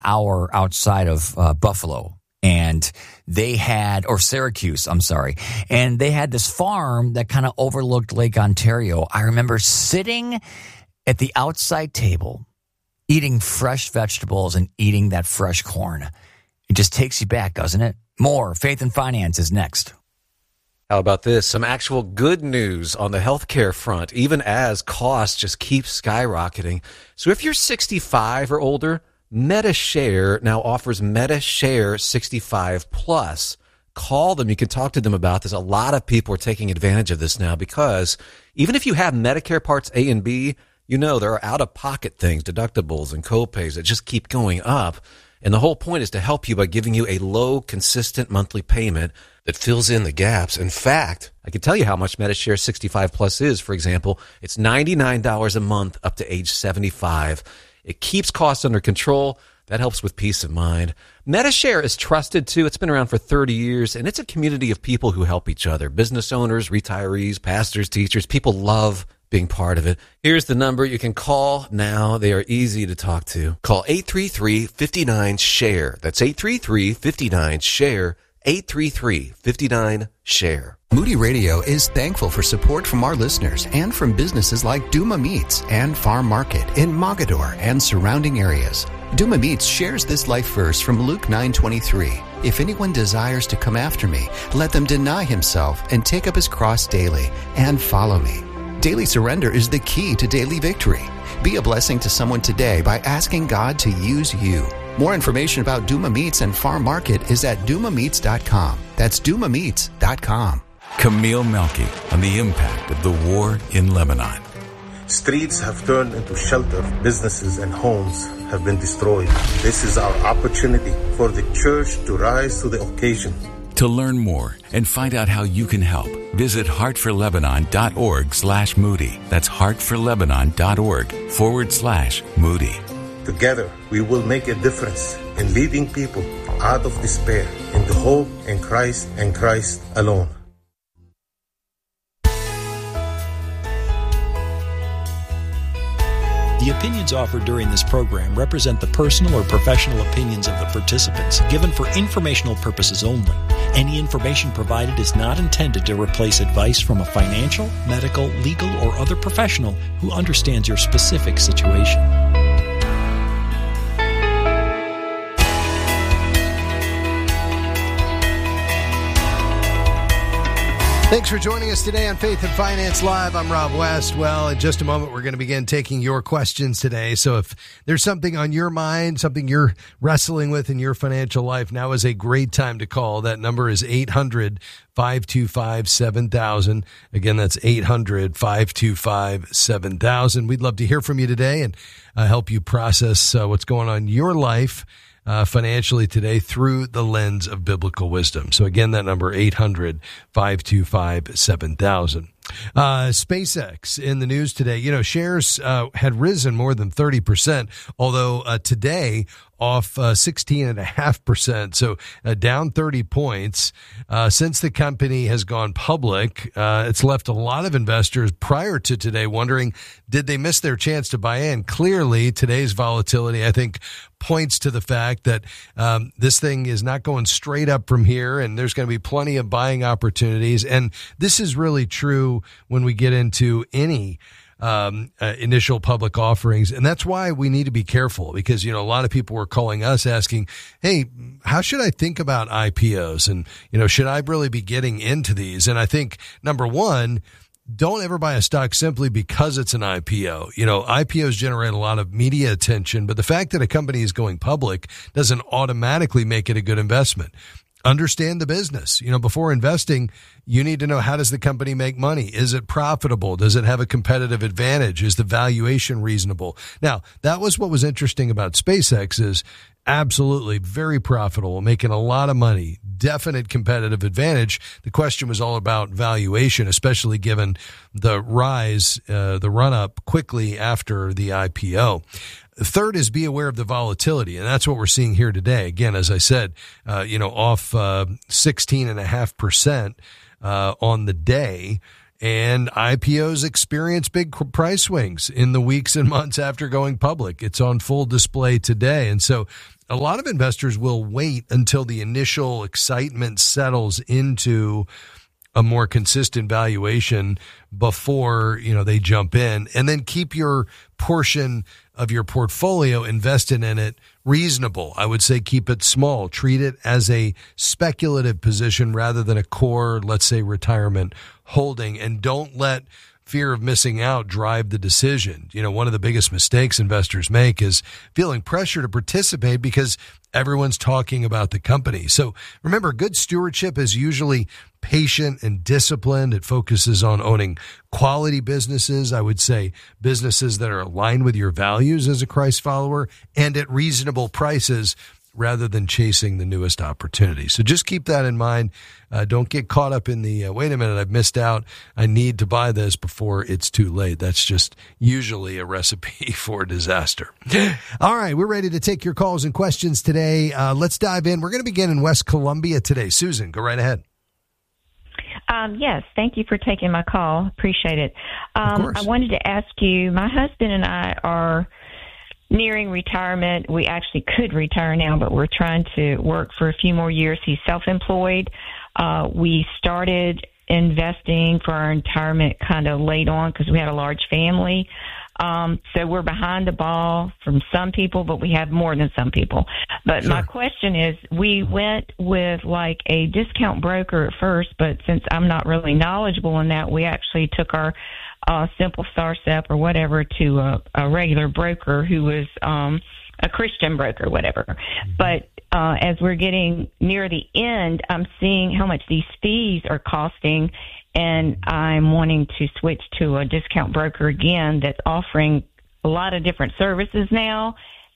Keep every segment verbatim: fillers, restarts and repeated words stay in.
hour outside of uh, Buffalo. And they had, or Syracuse, I'm sorry. And they had this farm that kind of overlooked Lake Ontario. I remember sitting at the outside table, eating fresh vegetables and eating that fresh corn. It just takes you back, doesn't it? More Faith and Finance is next. How about this? Some actual good news on the healthcare front, even as costs just keep skyrocketing. So if you're sixty-five or older, MediShare now offers MediShare sixty-five plus. Call them. You can talk to them about this. A lot of people are taking advantage of this now because even if you have Medicare Parts A and B, you know there are out-of-pocket things, deductibles and copays that just keep going up. And the whole point is to help you by giving you a low, consistent monthly payment that fills in the gaps. In fact, I can tell you how much MediShare sixty-five plus is. For example, it's ninety-nine dollars a month up to age seventy-five. It keeps costs under control. That helps with peace of mind. MediShare is trusted, too. It's been around for thirty years, and it's a community of people who help each other. Business owners, retirees, pastors, teachers. People love being part of it. Here's the number you can call now. They are easy to talk to. Call eight three three, five nine, SHARE. That's eight three three, five nine, SHARE. eight three three, five nine, SHARE. Moody Radio is thankful for support from our listeners and from businesses like Duma Meats and Farm Market in Mogador and surrounding areas. Duma Meats shares this life verse from Luke nine twenty-three. If anyone desires to come after me, let them deny himself and take up his cross daily and follow me. Daily surrender is the key to daily victory. Be a blessing to someone today by asking God to use you. More information about Duma Meats and Farm Market is at duma meats dot com. That's duma meats dot com. Camille Melky on the impact of the war in Lebanon. Streets have turned into shelter. Businesses and homes have been destroyed. This is our opportunity for the church to rise to the occasion. To learn more and find out how you can help, visit heartforlebanon.org slash Moody. That's heartforlebanon.org forward slash Moody. Together, we will make a difference in leading people out of despair into hope in Christ and Christ alone. The opinions offered during this program represent the personal or professional opinions of the participants, given for informational purposes only. Any information provided is not intended to replace advice from a financial, medical, legal, or other professional who understands your specific situation. Thanks for joining us today on Faith and Finance Live. I'm Rob West. Well, in just a moment, we're going to begin taking your questions today. So if there's something on your mind, something you're wrestling with in your financial life, now is a great time to call. That number is eight hundred, five two five, seven thousand. Again, that's eight hundred, five two five, seven thousand. We'd love to hear from you today and uh, help you process uh, what's going on in your life Uh, financially today through the lens of biblical wisdom. So again, that number eight hundred, five two five, seven thousand. Uh, SpaceX in the news today. You know, shares uh, had risen more than thirty percent, although uh, today off uh, sixteen point five percent, so uh, down thirty points. Uh, since the company has gone public, uh, it's left a lot of investors prior to today wondering, did they miss their chance to buy in? Clearly, today's volatility, I think, points to the fact that um, this thing is not going straight up from here, and there's going to be plenty of buying opportunities. And this is really true when we get into any Um, uh, initial public offerings. And that's why we need to be careful because, you know, a lot of people were calling us asking, hey, how should I think about I P Os? And, you know, should I really be getting into these? And I think, number one, don't ever buy a stock simply because it's an I P O. You know, I P Os generate a lot of media attention, but the fact that a company is going public doesn't automatically make it a good investment. Understand the business. You know, before investing, you need to know, how does the company make money? Is it profitable? Does it have a competitive advantage? Is the valuation reasonable? Now, that was what was interesting about SpaceX is absolutely very profitable, making a lot of money, definite competitive advantage. The question was all about valuation, especially given the rise, uh, the run up quickly after the I P O. The third is be aware of the volatility, and that's what we're seeing here today. Again, as I said, uh, you know, off uh, sixteen point five percent uh, on the day, and I P Os experience big price swings in the weeks and months after going public. It's on full display today, and so a lot of investors will wait until the initial excitement settles into a more consistent valuation before, you know, they jump in, and then keep your portion of your portfolio invested in it reasonable. I would say keep it small. Treat it as a speculative position rather than a core, let's say, retirement holding, and don't let fear of missing out drive the decision. You know, one of the biggest mistakes investors make is feeling pressure to participate because everyone's talking about the company. So remember, good stewardship is usually patient and disciplined. It focuses on owning quality businesses. I would say businesses that are aligned with your values as a Christ follower and at reasonable prices, rather than chasing the newest opportunity. So just keep that in mind. Uh, don't get caught up in the, uh, wait a minute, I've missed out. I need to buy this before it's too late. That's just usually a recipe for disaster. All right, we're ready to take your calls and questions today. Uh, let's dive in. We're going to begin in West Columbia today. Susan, go right ahead. Um, yes, thank you for taking my call. Appreciate it. Um, of course. I wanted to ask you, my husband and I are nearing retirement. We actually could retire now, but we're trying to work for a few more years. He's self-employed. Uh, we started investing for our retirement kind of late on because we had a large family. Um, so we're behind the ball from some people, but we have more than some people. But Sure. my question is, we went with like a discount broker at first, but since I'm not really knowledgeable in that, we actually took our uh, Simple Star S E P or whatever to a, a regular broker who was um, a Christian broker, whatever. Mm-hmm. But uh, as we're getting near the end, I'm seeing how much these fees are costing, and I'm wanting to switch to a discount broker again that's offering a lot of different services now.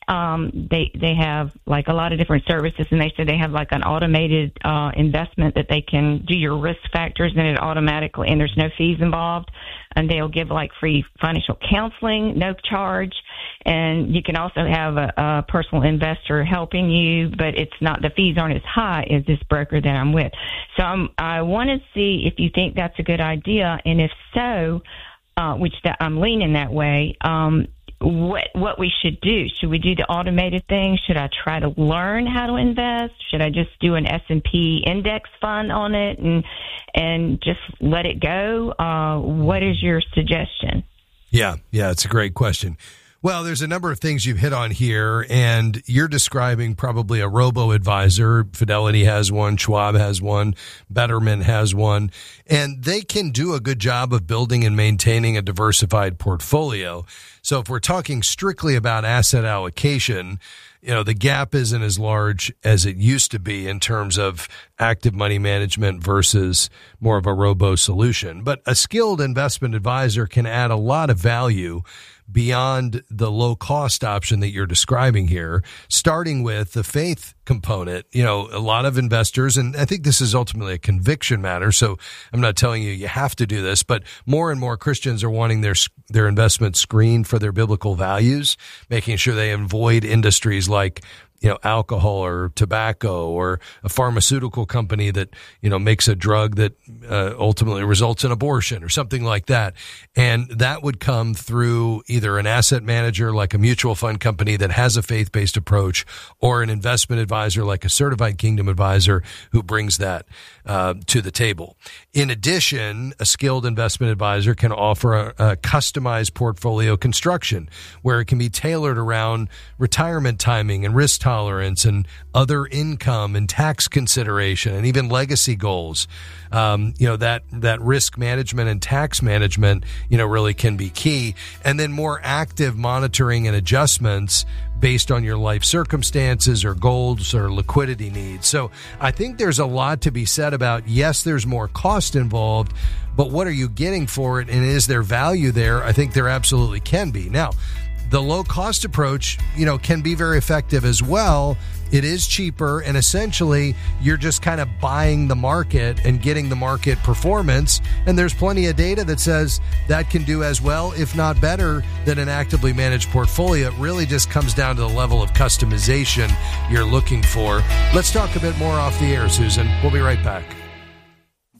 Um, they they have like a lot of different services, and they said they have like an automated uh, investment that they can do your risk factors, and it automatically, and there's no fees involved, and they'll give like free financial counseling, no charge, and you can also have a, a personal investor helping you, but it's not, the fees aren't as high as this broker that I'm with. So I'm, I want to see if you think that's a good idea, and if so, uh, which that I'm leaning that way. Um, what what we should do. Should we do the automated thing? Should I try to learn how to invest? Should I just do an S and P index fund on it and and just let it go? Uh, what is your suggestion? Yeah, yeah, it's a great question. Well, there's a number of things you've hit on here, and you're describing probably a robo-advisor. Fidelity has one, Schwab has one, Betterment has one, and they can do a good job of building and maintaining a diversified portfolio. So if we're talking strictly about asset allocation, you know, the gap isn't as large as it used to be in terms of active money management versus more of a robo solution. But a skilled investment advisor can add a lot of value beyond the low cost option that you're describing here, starting with the faith component. You know, a lot of investors, and I think this is ultimately a conviction matter, so I'm not telling you you have to do this, but more and more Christians are wanting their their investment screened for their biblical values, making sure they avoid industries like, you know, alcohol or tobacco or a pharmaceutical company that, you know, makes a drug that uh, ultimately results in abortion or something like that. And that would come through either an asset manager like a mutual fund company that has a faith-based approach, or an investment advisor like a certified Kingdom advisor who brings that uh, to the table. In addition, a skilled investment advisor can offer a, a customized portfolio construction where it can be tailored around retirement timing and risk tolerance and other income and tax consideration and even legacy goals. Um, you know, that, that risk management and tax management, you know, really can be key. And then more active monitoring and adjustments based on your life circumstances or goals or liquidity needs. So I think there's a lot to be said about, yes, there's more cost involved, but what are you getting for it? And is there value there? I think there absolutely can be. Now, the low-cost approach, you know, can be very effective as well. It is cheaper, and essentially you're just kind of buying the market and getting the market performance. And there's plenty of data that says that can do as well, if not better, than an actively managed portfolio. It really just comes down to the level of customization you're looking for. Let's talk a bit more off the air, Susan. We'll be right back.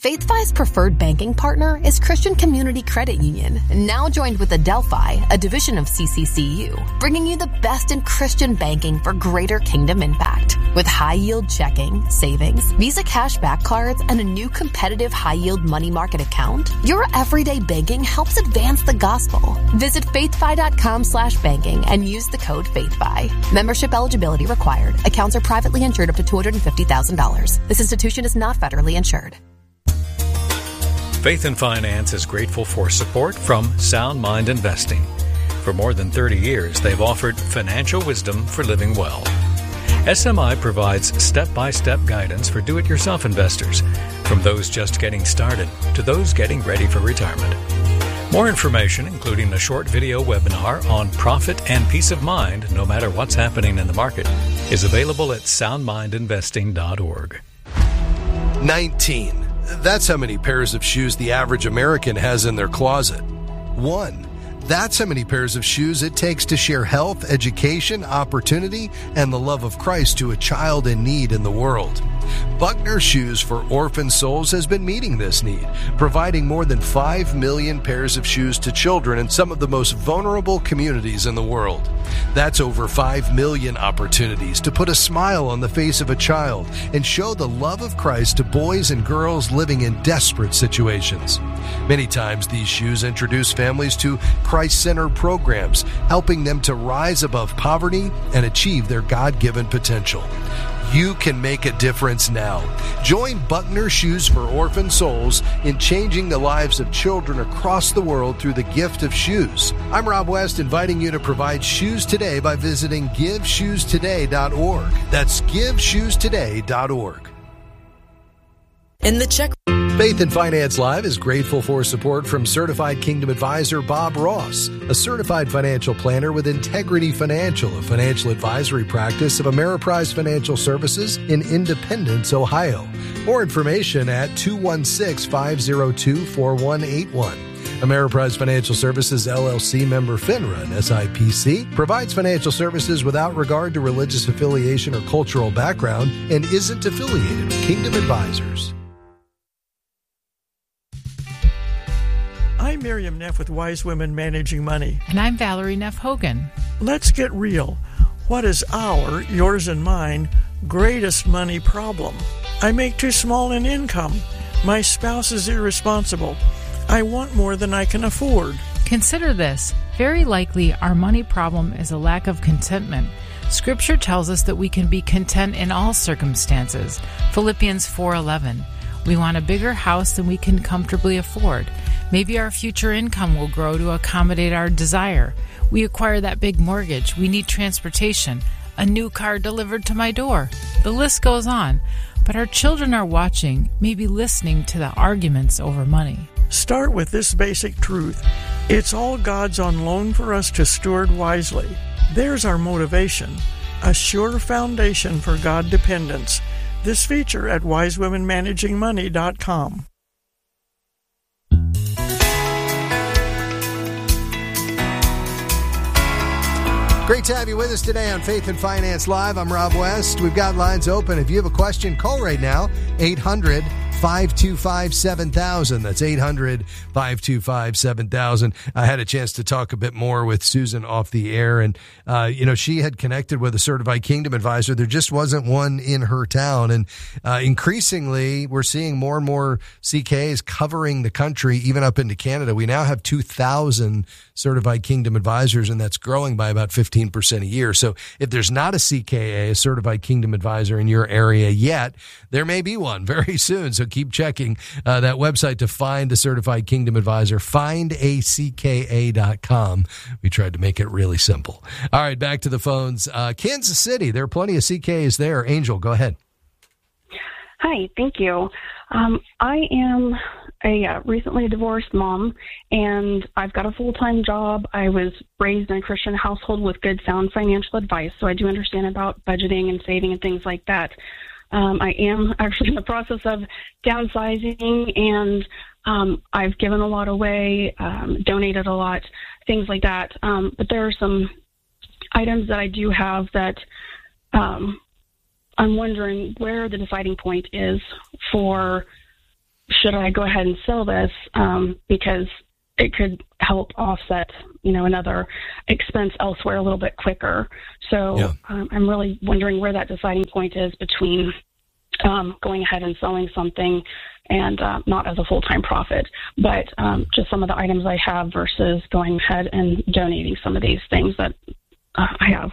FaithFi's preferred banking partner is Christian Community Credit Union, now joined with Adelphi, a division of C C C U, bringing you the best in Christian banking for greater kingdom impact. With high-yield checking, savings, Visa cashback cards, and a new competitive high-yield money market account, your everyday banking helps advance the gospel. Visit faithfi.com slash banking and use the code FaithFi. Membership eligibility required. Accounts are privately insured up to two hundred fifty thousand dollars. This institution is not federally insured. Faith and Finance is grateful for support from Sound Mind Investing. For more than thirty years, they've offered financial wisdom for living well. S M I provides step-by-step guidance for do-it-yourself investors, from those just getting started to those getting ready for retirement. More information, including a short video webinar on profit and peace of mind, no matter what's happening in the market, is available at sound mind investing dot org. nineteen. That's how many pairs of shoes the average American has in their closet. One. That's how many pairs of shoes it takes to share health, education, opportunity, and the love of Christ to a child in need in the world. Buckner Shoes for Orphan Souls has been meeting this need, providing more than five million pairs of shoes to children in some of the most vulnerable communities in the world. That's over five million opportunities to put a smile on the face of a child and show the love of Christ to boys and girls living in desperate situations. Many times these shoes introduce families to Christ-centered programs, helping them to rise above poverty and achieve their God-given potential. You can make a difference now. Join Buckner Shoes for Orphan Souls in changing the lives of children across the world through the gift of shoes. I'm Rob West, inviting you to provide shoes today by visiting give shoes today dot org. That's give shoes today dot org. In the check. Faith and Finance Live is grateful for support from Certified Kingdom Advisor Bob Ross, a certified financial planner with Integrity Financial, a financial advisory practice of Ameriprise Financial Services in Independence, Ohio. More information at two one six, five zero two, four one eight one. Ameriprise Financial Services, L L C member FINRA and S I P C, provides financial services without regard to religious affiliation or cultural background and isn't affiliated with Kingdom Advisors. I'm Miriam Neff with Wise Women Managing Money. And I'm Valerie Neff Hogan. Let's get real. What is our, yours and mine, greatest money problem? I make too small an income. My spouse is irresponsible. I want more than I can afford. Consider this. Very likely our money problem is a lack of contentment. Scripture tells us that we can be content in all circumstances. Philippians four eleven. We want a bigger house than we can comfortably afford. Maybe our future income will grow to accommodate our desire. We acquire that big mortgage. We need transportation. A new car delivered to my door. The list goes on. But our children are watching, maybe listening to the arguments over money. Start with this basic truth. It's all God's on loan for us to steward wisely. There's our motivation. A sure foundation for God dependence. This feature at wise women managing money dot com. Great to have you with us today on Faith and Finance Live. I'm Rob West. We've got lines open. If you have a question, call right now, eight hundred, five two five, seven thousand. That's eight hundred, five two five, seven thousand. I had a chance to talk a bit more with Susan off the air, and, uh, you know, she had connected with a certified Kingdom Advisor. There just wasn't one in her town, and uh, increasingly, we're seeing more and more C K As covering the country, even up into Canada. We now have two thousand certified Kingdom Advisors, and that's growing by about fifteen percent a year. So if there's not a C K A, a certified Kingdom Advisor in your area yet, there may be one very soon. So keep checking uh, that website to find a certified Kingdom Advisor, find a c k a dot com. We tried to make it really simple. All right, back to the phones. Uh, Kansas City, there are plenty of C K As there. Angel, go ahead. Hi, thank you. Um, I am a uh, recently divorced mom, and I've got a full-time job. I was raised in a Christian household with good, sound financial advice, so I do understand about budgeting and saving and things like that. Um, I am actually in the process of downsizing, and um, I've given a lot away, um, donated a lot, things like that. Um, but there are some items that I do have that um, I'm wondering where the deciding point is for should I go ahead and sell this um, because it could help offset, you know, another expense elsewhere a little bit quicker. So Yeah. um, I'm really wondering where that deciding point is between um, going ahead and selling something and uh, not as a full-time profit, but um, just some of the items I have versus going ahead and donating some of these things that uh, I have.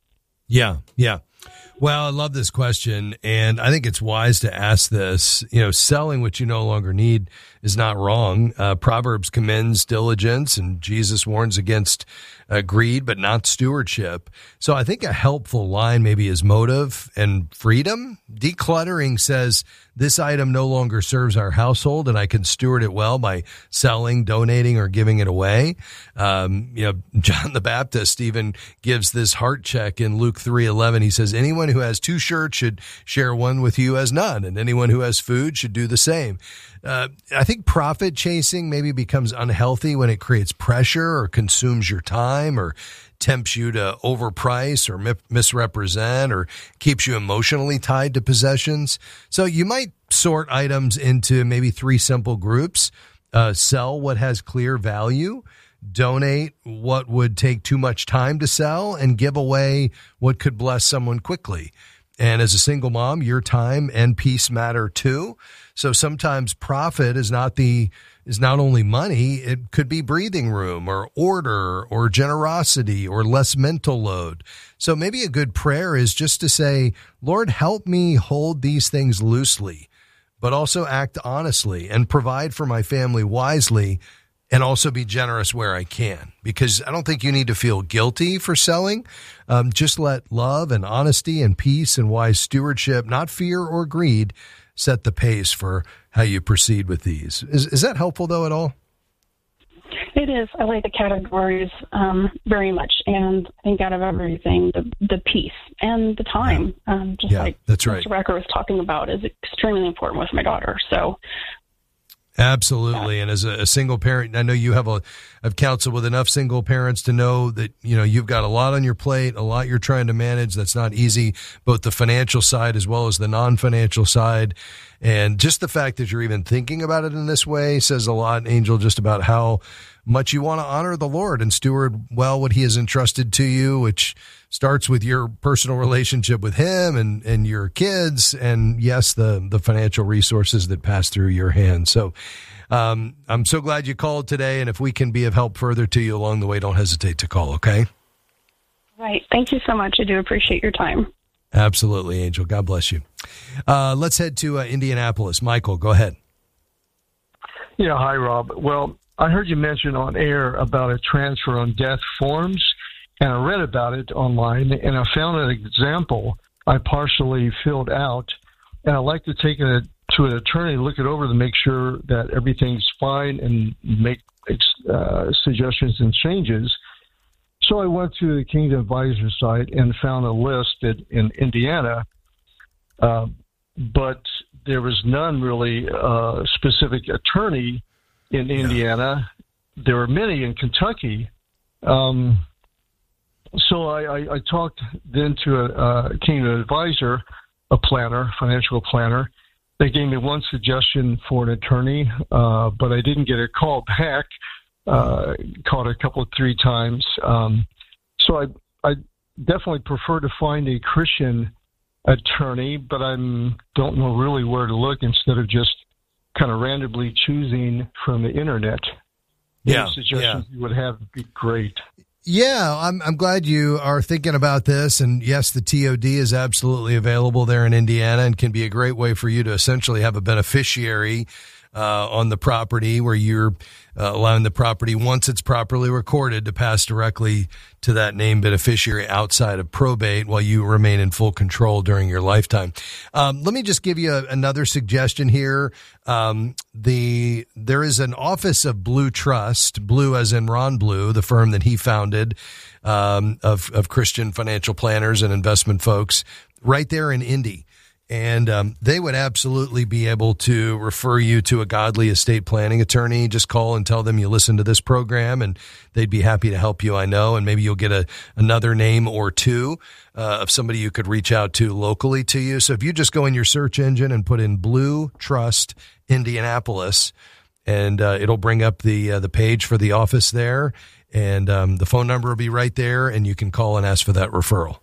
Yeah, yeah. Well, I love this question, and I think it's wise to ask this. You know, selling what you no longer need is not wrong. Uh, Proverbs commends diligence, and Jesus warns against uh, greed, but not stewardship. So I think a helpful line maybe is motive and freedom. Decluttering says, this item no longer serves our household, and I can steward it well by selling, donating, or giving it away. Um, you know, John the Baptist even gives this heart check in Luke three eleven. He says, anyone who has two shirts should share one with you as none, and anyone who has food should do the same. Uh, I think profit chasing maybe becomes unhealthy when it creates pressure or consumes your time or tempts you to overprice or mi- misrepresent or keeps you emotionally tied to possessions. So you might sort items into maybe three simple groups. Uh, sell what has clear value, donate what would take too much time to sell, and give away what could bless someone quickly. And as a single mom, your time and peace matter too. So sometimes profit is not the is not only money, it could be breathing room or order or generosity or less mental load. So maybe a good prayer is just to say, Lord, help me hold these things loosely, but also act honestly and provide for my family wisely, and also be generous where I can, because I don't think you need to feel guilty for selling. Um, just let love and honesty and peace and wise stewardship, not fear or greed, set the pace for how you proceed with these. Is, is that helpful, though, at all? It is. I like the categories um, very much, and I think out of everything, the the peace and the time, um, just Yeah, like that's right. Mister Becker was talking about, is extremely important with my daughter. So. Absolutely. And as a, a single parent, I know you have a, I've counseled with enough single parents to know that, you know, you've got a lot on your plate, a lot you're trying to manage. That's not easy, both the financial side as well as the non-financial side. And just the fact that you're even thinking about it in this way says a lot, Angel, just about how much you want to honor the Lord and steward well what he has entrusted to you, which starts with your personal relationship with him and, and your kids, and yes, the, the financial resources that pass through your hands. So um, I'm so glad you called today, and if we can be of help further to you along the way, don't hesitate to call, okay? Right. Thank you so much. I do appreciate your time. Absolutely, Angel. God bless you. Uh, let's head to uh, Indianapolis. Michael, go ahead. Yeah, hi, Rob. Well, I heard you mention on air about a transfer on death forms, and I read about it online, and I found an example I partially filled out, and I'd like to take it to an attorney, look it over to make sure that everything's fine and make uh, suggestions and changes. So I went to the Kingdom Advisor site and found a list that in Indiana, uh, but there was none really uh, specific attorney in Indiana. Yeah. There were many in Kentucky. Um, so I, I, I talked then to a, a Kingdom Advisor, a planner, financial planner. They gave me one suggestion for an attorney, uh, but I didn't get a call back. Uh, called a couple of three times. Um, so I, I definitely prefer to find a Christian attorney, but I don't know really where to look instead of just kind of randomly choosing from the internet. Yeah, Any suggestions yeah. you would have would be great. Yeah, I'm I'm glad you are thinking about this. And yes, the T O D is absolutely available there in Indiana and can be a great way for you to essentially have a beneficiary uh, on the property where you're uh, allowing the property, once it's properly recorded, to pass directly to that named beneficiary outside of probate while you remain in full control during your lifetime. Um, let me just give you a, another suggestion here. Um, the there is an office of Blue Trust, Blue as in Ron Blue, the firm that he founded, um, of, of Christian financial planners and investment folks, right there in Indy. And um, they would absolutely be able to refer you to a godly estate planning attorney. Just call and tell them you listen to this program, and they'd be happy to help you, I know. And maybe you'll get a another name or two uh, of somebody you could reach out to locally to you. So if you just go in your search engine and put in Blue Trust Indianapolis, and uh, it'll bring up the uh, the page for the office there, and um, the phone number will be right there, and you can call and ask for that referral.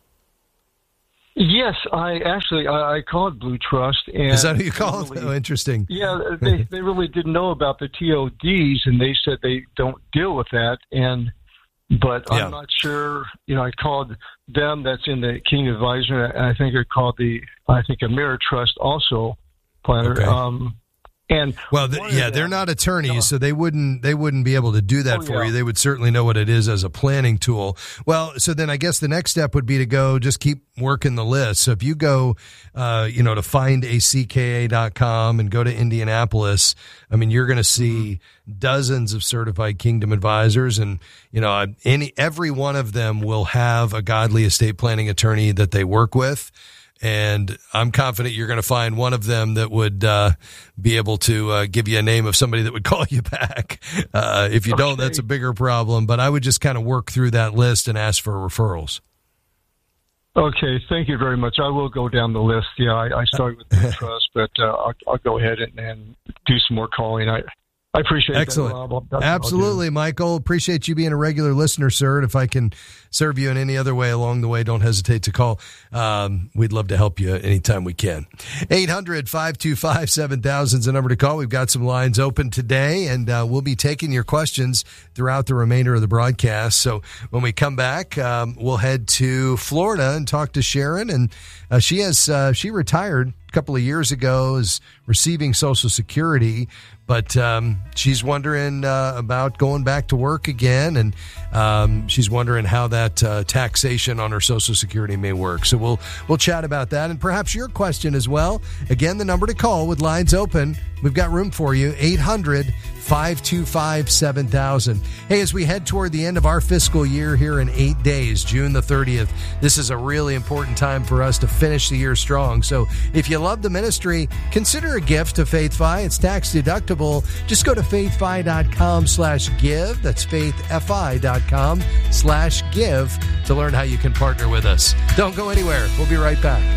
Yes, I actually I, I called Blue Trust. And is that who you called? Really, oh, interesting. Yeah, they they really didn't know about the T O Ds, and they said they don't deal with that. And but yeah. I'm not sure. You know, I called them. That's in the King Advisor. And I think I called the I think Ameritrust also planner. Okay. Um, And well, the, yeah, they're not attorneys, no. so they wouldn't they wouldn't be able to do that oh, for yeah. you. They would certainly know what it is as a planning tool. Well, so then I guess the next step would be to go just keep working the list. So if you go, uh, you know, to find a C K A dot com and go to Indianapolis, I mean, you're going to see dozens of certified Kingdom advisors, and you know, any every one of them will have a godly estate planning attorney that they work with. And I'm confident you're going to find one of them that would uh, be able to uh, give you a name of somebody that would call you back. Uh, if you okay. don't, that's a bigger problem. But I would just kind of work through that list and ask for referrals. Okay, thank you very much. I will go down the list. Yeah, I, I started with Blue Trust, but uh, I'll, I'll go ahead and, and do some more calling. I I appreciate Excellent. that, Rob. That's Absolutely, Michael. Appreciate you being a regular listener, sir. And if I can serve you in any other way along the way, don't hesitate to call. Um, we'd love to help you anytime we can. eight hundred, five two five, seven thousand is the number to call. We've got some lines open today, and uh, we'll be taking your questions throughout the remainder of the broadcast. So when we come back, um, we'll head to Florida and talk to Sharon. And uh, she has uh, she retired a couple of years ago, is receiving Social Security, but um, she's wondering uh, about going back to work again, and um, she's wondering how that uh, taxation on her Social Security may work. So we'll we'll chat about that, and perhaps your question as well. Again, the number to call with lines open. We've got room for you, eight hundred, five two five, seven thousand. Hey, as we head toward the end of our fiscal year here in eight days, June the thirtieth, this is a really important time for us to finish the year strong. So if you love the ministry, consider a gift to FaithFi. It's tax deductible. Just go to faithfi.com slash give. That's faithfi.com slash give to learn how you can partner with us. Don't go anywhere. We'll be right back.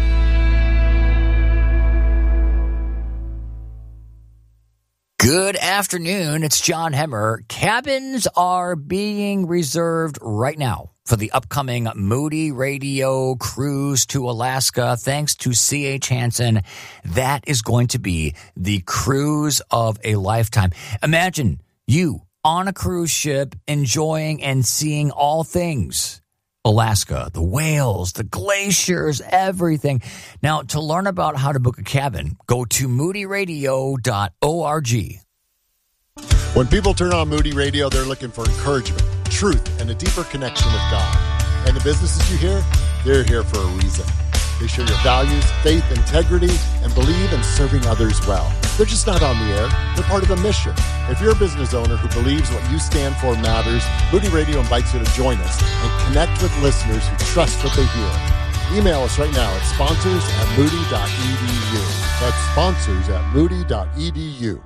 Good afternoon. It's John Hemmer. Cabins are being reserved right now for the upcoming Moody Radio cruise to Alaska. Thanks to C H Hansen, that is going to be the cruise of a lifetime. Imagine you on a cruise ship enjoying and seeing all things Alaska, the whales, the glaciers, everything. Now, to learn about how to book a cabin, go to moody radio dot org. When people turn on Moody Radio, they're looking for encouragement, truth, and a deeper connection with God. And the businesses you hear, they're here for a reason. They share your values, faith, integrity, and believe in serving others well. They're just not on the air. They're part of a mission. If you're a business owner who believes what you stand for matters, Moody Radio invites you to join us and connect with listeners who trust what they hear. Email us right now at sponsors at moody dot e d u. That's sponsors at moody dot e d u.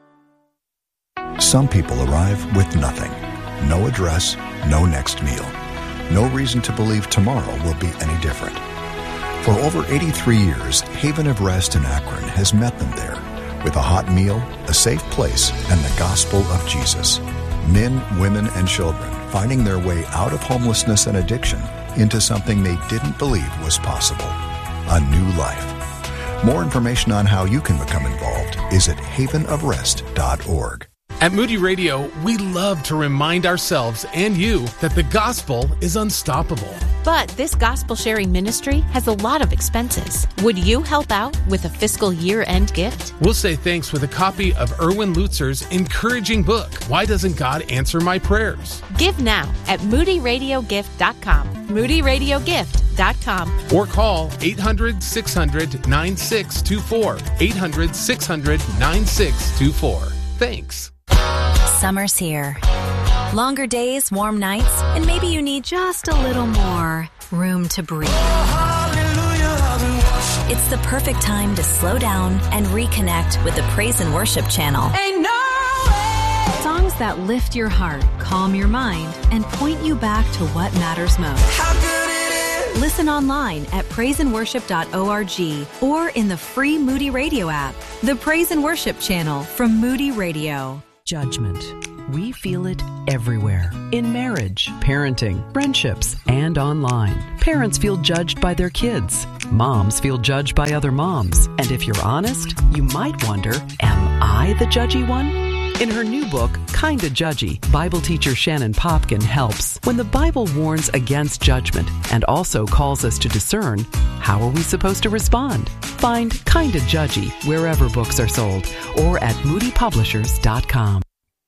Some people arrive with nothing. No address, no next meal. No reason to believe tomorrow will be any different. For over eighty-three years, Haven of Rest in Akron has met them there with a hot meal, a safe place, and the gospel of Jesus. Men, women, and children finding their way out of homelessness and addiction into something they didn't believe was possible, a new life. More information on how you can become involved is at haven of rest dot org. At Moody Radio, we love to remind ourselves and you that the gospel is unstoppable. But this gospel sharing ministry has a lot of expenses. Would you help out with a fiscal year-end gift? We'll say thanks with a copy of Erwin Lutzer's encouraging book, Why Doesn't God Answer My Prayers? Give now at moody radio gift dot com. moody radio gift dot com. Or call eight hundred, six hundred, nine six two four. eight hundred, six hundred, nine six two four. Thanks. Summer's here. Longer days, warm nights, and maybe you need just a little more room to breathe. Oh, hallelujah, I've been washed It's the perfect time to slow down and reconnect with the Praise and Worship channel. Ain't no way. Songs that lift your heart, calm your mind, and point you back to what matters most. How good it is. Listen online at praise and worship dot org or in the free Moody Radio app. The Praise and Worship channel from Moody Radio. Judgment. We feel it everywhere. In marriage, parenting, friendships, and online. Parents feel judged by their kids. Moms feel judged by other moms. And if you're honest, you might wonder, am I the judgy one? In her new book, Kinda Judgy, Bible teacher Shannon Popkin helps. When the Bible warns against judgment and also calls us to discern, how are we supposed to respond? Find Kinda Judgy wherever books are sold or at moody publishers dot com.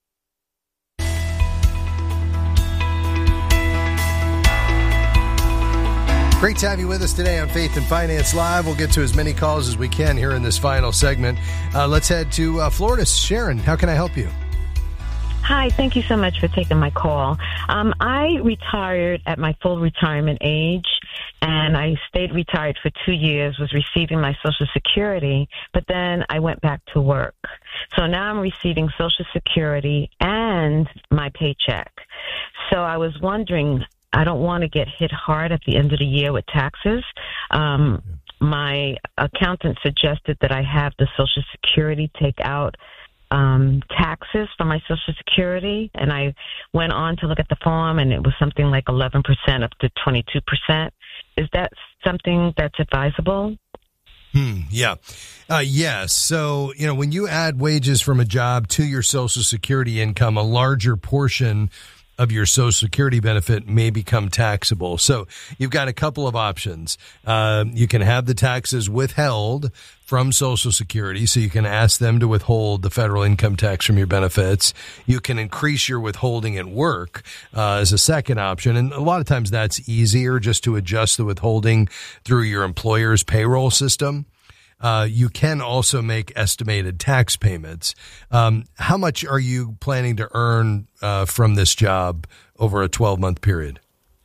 Great to have you with us today on Faith and Finance Live. We'll get to as many calls as we can here in this final segment. Uh, let's head to uh, Florida. Sharon, how can I help you? Hi, thank you so much for taking my call. Um, I retired at my full retirement age, and I stayed retired for two years, was receiving my Social Security, but then I went back to work. So now I'm receiving Social Security and my paycheck. So I was wondering, I don't want to get hit hard at the end of the year with taxes. Um, my accountant suggested that I have the Social Security take out um, taxes from my Social Security, and I went on to look at the form, and it was something like eleven percent up to twenty-two percent. Is that something that's advisable? Hmm, yeah. Uh, yes. So, you know, when you add wages from a job to your Social Security income, a larger portion of your Social Security benefit may become taxable. So you've got a couple of options. Uh, you can have the taxes withheld from Social Security, so you can ask them to withhold the federal income tax from your benefits. You can increase your withholding at work uh, as a second option. And a lot of times that's easier, just to adjust the withholding through your employer's payroll system. Uh, you can also make estimated tax payments. Um, how much are you planning to earn uh, from this job over a twelve-month period?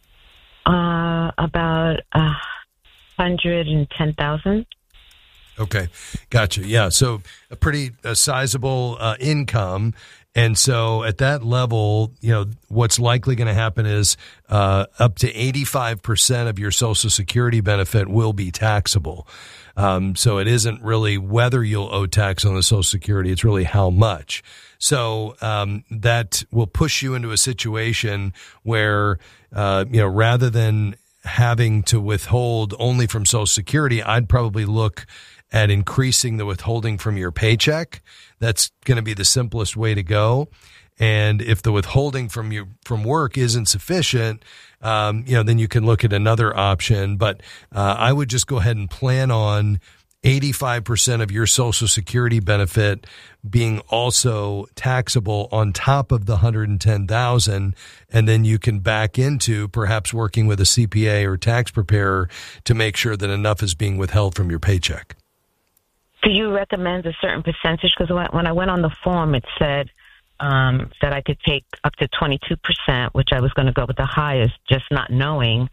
Uh, about uh, one hundred ten thousand dollars. Okay, gotcha. Yeah, so a pretty a sizable uh, income. And so at that level, you know, what's likely going to happen is uh, up to eighty-five percent of your Social Security benefit will be taxable. Um, so it isn't really whether you'll owe tax on the Social Security, it's really how much. So um, that will push you into a situation where, uh, you know, rather than having to withhold only from Social Security, I'd probably look at increasing the withholding from your paycheck. That's going to be the simplest way to go. And if the withholding from you from work isn't sufficient, um, you know, then you can look at another option. But uh, I would just go ahead and plan on eighty-five percent of your Social Security benefit being also taxable on top of the one hundred ten thousand dollars, and then you can back into perhaps working with a C P A or tax preparer to make sure that enough is being withheld from your paycheck. Do you recommend a certain percentage? Because when I went on the form, it said um, that I could take up to twenty-two percent, which I was going to go with the highest, just not knowing.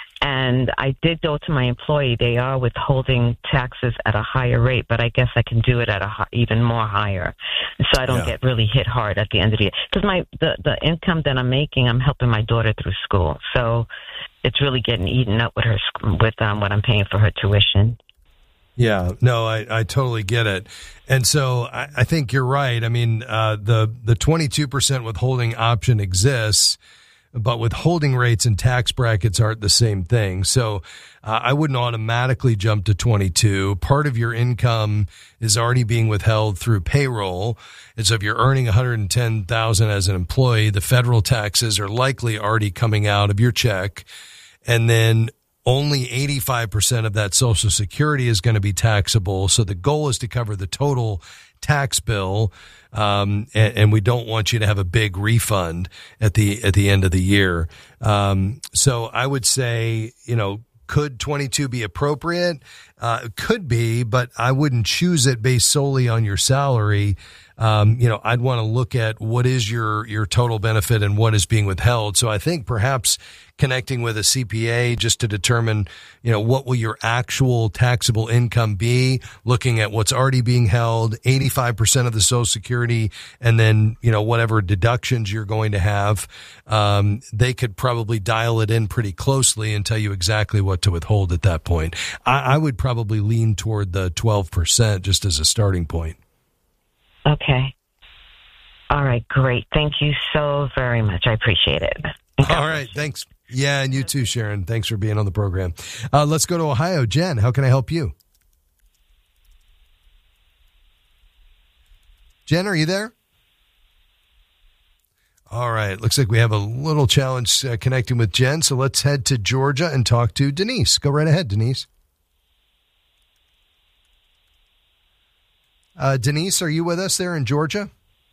And I did go to my employee. They are withholding taxes at a higher rate, but I guess I can do it at a hi- even more higher, so I don't yeah. get really hit hard at the end of the year. Because my the, the income that I'm making, I'm helping my daughter through school, so it's really getting eaten up with her with um, what I'm paying for her tuition. Yeah, no, I, I totally get it. And so I, I think you're right. I mean, uh, the, the twenty-two percent withholding option exists, but withholding rates and tax brackets aren't the same thing. So uh, I wouldn't automatically jump to twenty-two. Part of your income is already being withheld through payroll. And so if you're earning one hundred ten thousand dollars as an employee, the federal taxes are likely already coming out of your check. And then only eighty-five percent of that Social Security is going to be taxable. So the goal is to cover the total tax bill, um, and, and we don't want you to have a big refund at the at the end of the year. Um, so I would say, you know, could twenty-two be appropriate? Uh, it could be, but I wouldn't choose it based solely on your salary. um, you know, I'd want to look at what is your, your total benefit and what is being withheld. So I think perhaps connecting with a C P A just to determine, you know, what will your actual taxable income be, looking at what's already being held, eighty-five percent of the Social Security, and then, you know, whatever deductions you're going to have. Um, they could probably dial it in pretty closely and tell you exactly what to withhold at that point. I, I would probably lean toward the twelve percent just as a starting point. Okay. All right, great. Thank you so very much. I appreciate it. All right, thanks. Yeah, and you too, Sharon. Thanks for being on the program. Uh, let's go to Ohio. Jen, how can I help you? Jen, are you there? All right. Looks like we have a little challenge uh, connecting with Jen, so let's head to Georgia and talk to Denise. Go right ahead, Denise. Uh, Denise, are you with us there in Georgia?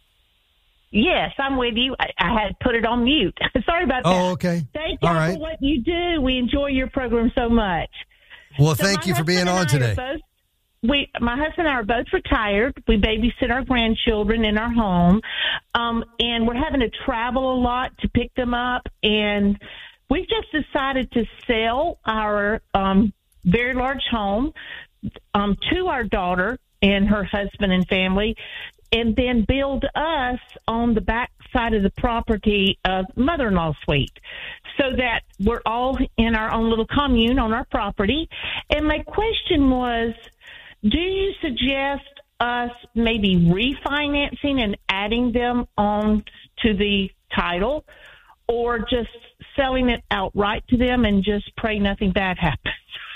Yes, I'm with you. I, I had put it on mute. Sorry about that. Oh, okay. Thank you All for right. what you do. We enjoy your program so much. Well, So thank my you for being husband on and I are today. both- We, my husband and I are both retired. We babysit our grandchildren in our home, um, and we're having to travel a lot to pick them up. And we've just decided to sell our um, very large home um, to our daughter and her husband and family, and then build us on the back side of the property a mother-in-law suite, so that we're all in our own little commune on our property. And my question was, do you suggest us maybe refinancing and adding them on to the title, or just selling it outright to them and just pray nothing bad happens?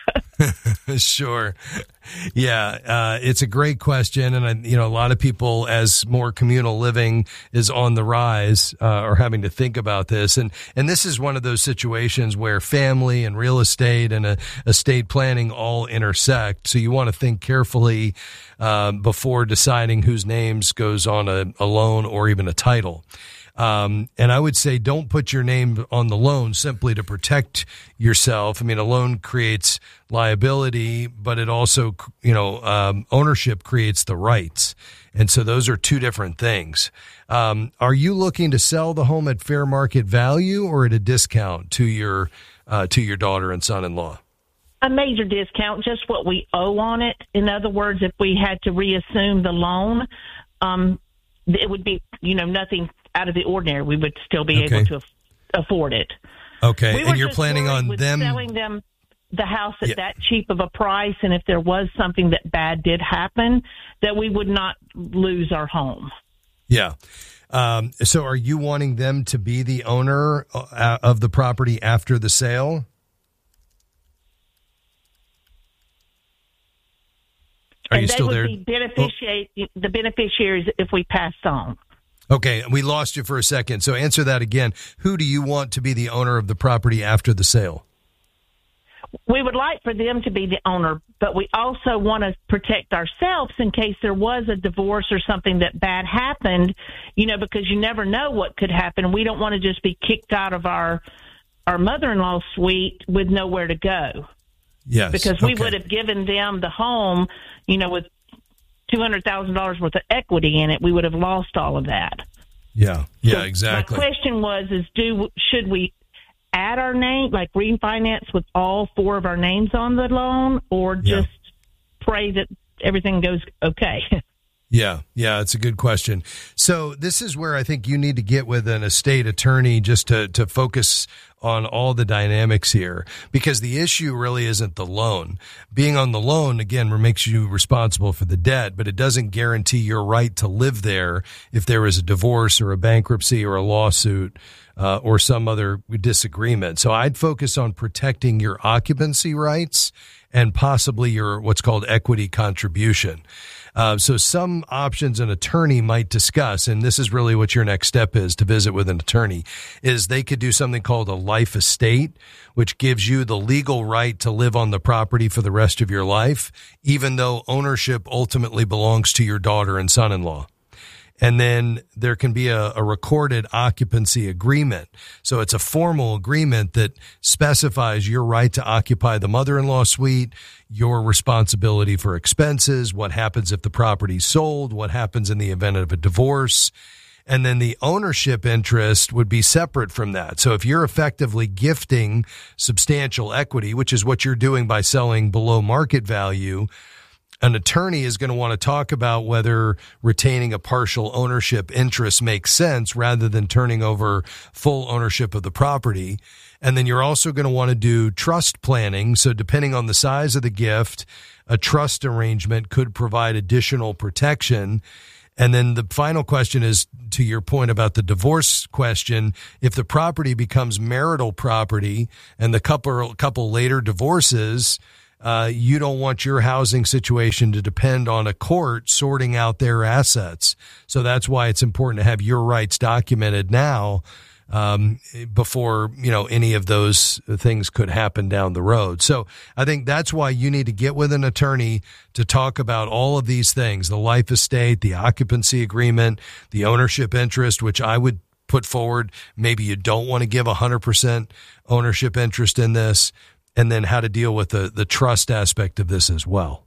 Sure. Yeah, uh, it's a great question. And, I, you know, a lot of people, as more communal living is on the rise, uh, are having to think about this. And, and this is one of those situations where family and real estate and uh, estate planning all intersect. So you want to think carefully uh, before deciding whose names goes on a, a loan or even a title. Um, and I would say don't put your name on the loan simply to protect yourself. I mean, a loan creates liability, but it also, you know, um, ownership creates the rights. And so those are two different things. Um, are you looking to sell the home at fair market value or at a discount to your, uh, to your daughter and son-in-law? A major discount, just what we owe on it. In other words, if we had to reassume the loan, um, it would be, you know, nothing out of the ordinary. We would still be Okay. able to af- afford it. Okay. We And were you're just planning worried on with them selling them the house at Yeah. that cheap of a price, and if there was something that bad did happen, that we would not lose our home. Yeah. Um, so are you wanting them to be the owner uh, of the property after the sale? Are and you they still would there? be beneficiary, the beneficiaries if we passed on. Okay, we lost you for a second. So answer that again. Who do you want to be the owner of the property after the sale? We would like for them to be the owner, but we also want to protect ourselves in case there was a divorce or something that bad happened, you know, because you never know what could happen. We don't want to just be kicked out of our our mother-in-law suite with nowhere to go. Yes. Because we okay. would have given them the home, you know, with two hundred thousand dollars worth of equity in it. We would have lost all of that. Yeah, yeah, So exactly. My question was, is do should we add our name, like refinance with all four of our names on the loan, or just pray that everything goes okay? Yeah, yeah, it's a good question. So this is where I think you need to get with an estate attorney just to, to focus on all the dynamics here, because the issue really isn't the loan. Being on the loan, again, makes you responsible for the debt, but it doesn't guarantee your right to live there if there is a divorce or a bankruptcy or a lawsuit uh, or some other disagreement. So I'd focus on protecting your occupancy rights and possibly your what's called equity contribution. Uh, so some options an attorney might discuss, and this is really what your next step is to visit with an attorney, is they could do something called a life estate, which gives you the legal right to live on the property for the rest of your life, even though ownership ultimately belongs to your daughter and son-in-law. And then there can be a, a recorded occupancy agreement. So it's a formal agreement that specifies your right to occupy the mother-in-law suite, your responsibility for expenses, what happens if the property's sold, what happens in the event of a divorce. And then the ownership interest would be separate from that. So if you're effectively gifting substantial equity, which is what you're doing by selling below market value, an attorney is going to want to talk about whether retaining a partial ownership interest makes sense rather than turning over full ownership of the property. And then you're also going to want to do trust planning. So depending on the size of the gift, a trust arrangement could provide additional protection. And then the final question is, to your point about the divorce question, if the property becomes marital property and the couple couple later divorces, uh, you don't want your housing situation to depend on a court sorting out their assets. So that's why it's important to have your rights documented now, um, before, you know, any of those things could happen down the road. So I think that's why you need to get with an attorney to talk about all of these things, the life estate, the occupancy agreement, the ownership interest, which I would put forward. Maybe you don't want to give a hundred percent ownership interest in this, and then how to deal with the, the trust aspect of this as well.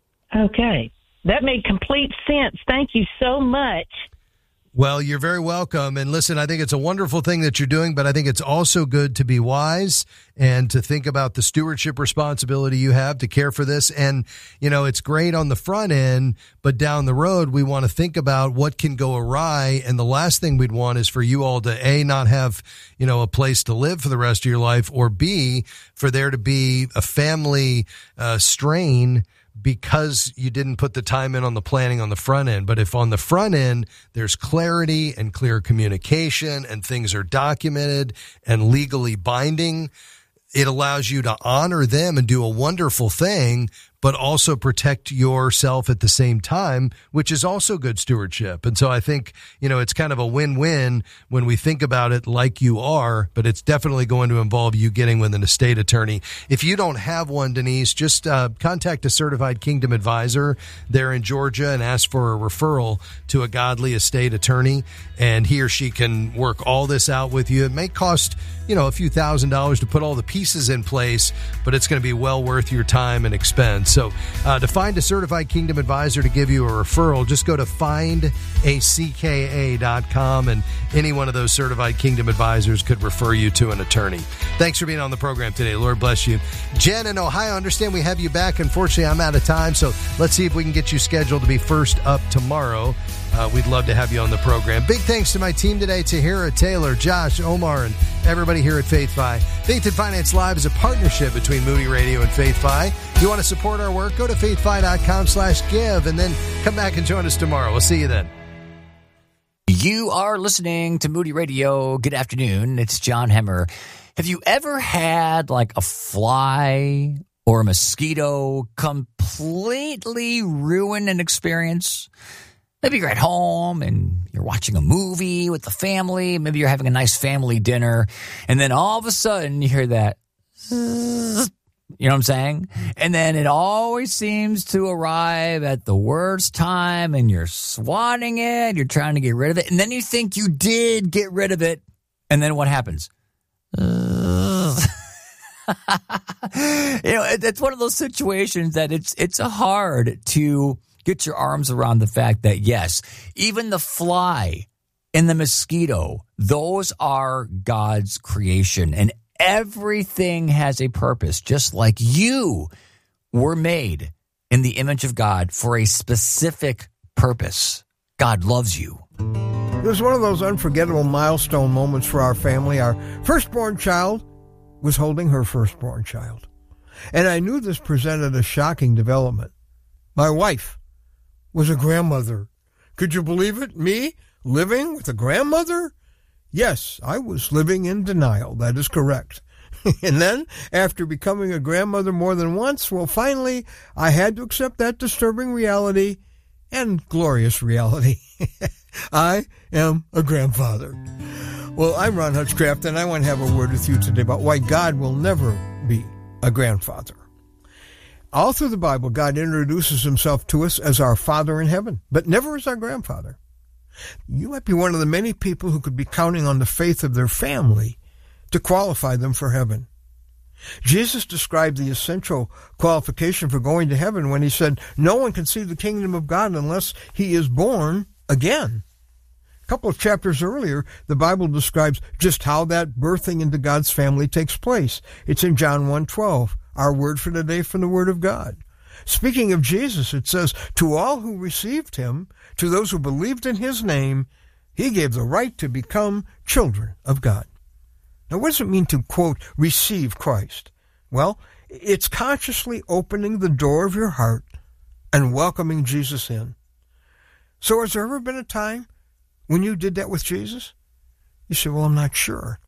Okay. That made complete sense. Thank you so much. Well, you're very welcome. And listen, I think it's a wonderful thing that you're doing, but I think it's also good to be wise and to think about the stewardship responsibility you have to care for this. And, you know, it's great on the front end, but down the road, we want to think about what can go awry. And the last thing we'd want is for you all to, A, not have, you know, a place to live for the rest of your life, or B, for there to be a family uh, strain because you didn't put the time in on the planning on the front end. But if on the front end, there's clarity and clear communication and things are documented and legally binding, it allows you to honor them and do a wonderful thing, but also protect yourself at the same time, which is also good stewardship. And so I think, you know, it's kind of a win-win when we think about it like you are, but it's definitely going to involve you getting with an estate attorney. If you don't have one, Denise, just uh, contact a certified Kingdom advisor there in Georgia and ask for a referral to a godly estate attorney, and he or she can work all this out with you. It may cost, you know, a few thousand dollars to put all the pieces in place, but it's going to be well worth your time and expense. So uh, to find a certified Kingdom advisor to give you a referral, just go to find a c k a dot com, and any one of those certified Kingdom advisors could refer you to an attorney. Thanks for being on the program today. Lord bless you. Jen in Ohio, I understand we have you back. Unfortunately, I'm out of time, so let's see if we can get you scheduled to be first up tomorrow. Uh, we'd love to have you on the program. Big thanks to my team today, Tahira, Taylor, Josh, Omar, and everybody here at FaithFi. Faith and Finance Live is a partnership between Moody Radio and FaithFi. If you want to support our work, go to faithfi.com slash give, and then come back and join us tomorrow. We'll see you then. You are listening to Moody Radio. Good afternoon. It's John Hemmer. Have you ever had like a fly or a mosquito completely ruin an experience? Maybe you're at home and you're watching a movie with the family. Maybe you're having a nice family dinner. And then all of a sudden you hear that, you know what I'm saying? And then it always seems to arrive at the worst time, and you're swatting it. You're trying to get rid of it. And then you think you did get rid of it. And then what happens? you know, it, it's one of those situations that it's it's hard to get your arms around the fact that, yes, even the fly and the mosquito, those are God's creation, and everything has a purpose, just like you were made in the image of God for a specific purpose. God loves you. It was one of those unforgettable milestone moments for our family. Our firstborn child was holding her firstborn child, and I knew this presented a shocking development. My wife was a grandmother. Could you believe it? Me living with a grandmother? Yes, I was living in denial. That is correct. And then, after becoming a grandmother more than once, well, finally, I had to accept that disturbing reality and glorious reality. I am a grandfather. Well, I'm Ron Hutchcraft, and I want to have a word with you today about why God will never be a grandfather. All through the Bible, God introduces himself to us as our Father in heaven, but never as our grandfather. You might be one of the many people who could be counting on the faith of their family to qualify them for heaven. Jesus described the essential qualification for going to heaven when he said, no one can see the kingdom of God unless he is born again. A couple of chapters earlier, the Bible describes just how that birthing into God's family takes place. It's in John one twelve, our word for today from the Word of God. Speaking of Jesus, it says, to all who received him, to those who believed in his name, he gave the right to become children of God. Now, what does it mean to, quote, receive Christ? Well, it's consciously opening the door of your heart and welcoming Jesus in. So has there ever been a time when you did that with Jesus? You say, well, I'm not sure.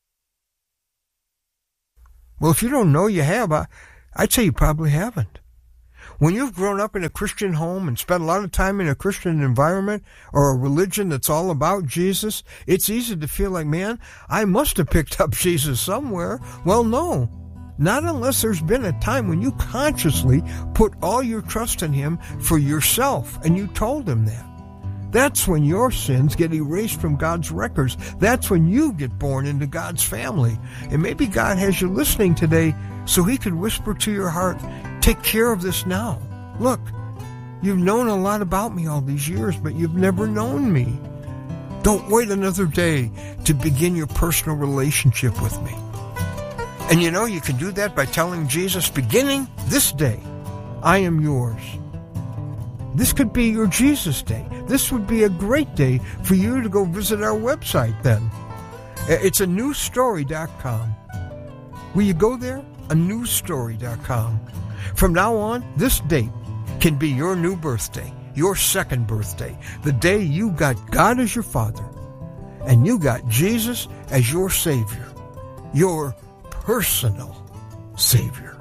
Well, if you don't know you have, I, I'd say you probably haven't. When you've grown up in a Christian home and spent a lot of time in a Christian environment or a religion that's all about Jesus, it's easy to feel like, man, I must have picked up Jesus somewhere. Well, no, not unless there's been a time when you consciously put all your trust in him for yourself and you told him that. That's when your sins get erased from God's records. That's when you get born into God's family. And maybe God has you listening today so he could whisper to your heart, take care of this now. Look, you've known a lot about me all these years, but you've never known me. Don't wait another day to begin your personal relationship with me. And you know, you can do that by telling Jesus, beginning this day, I am yours. This could be your Jesus day. This would be a great day for you to go visit our website then. It's a new story dot com. Will you go there? a new story dot com. From now on, this date can be your new birthday, your second birthday, the day you got God as your Father and you got Jesus as your Savior, your personal Savior.